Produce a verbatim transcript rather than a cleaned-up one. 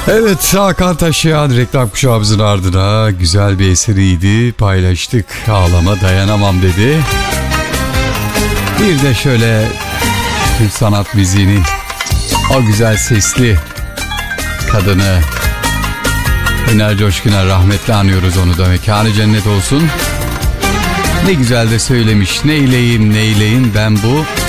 Evet, Hakan Taşıyan reklam kuşağımızın ardına güzel bir eseriydi, paylaştık. Ağlama dayanamam dedi. Bir de şöyle Türk sanat müziğinin o güzel sesli kadını Pınar Coşkun'a rahmetle anıyoruz, onu da mekanı cennet olsun. Ne güzel de söylemiş, neyleyim neyleyim ben bu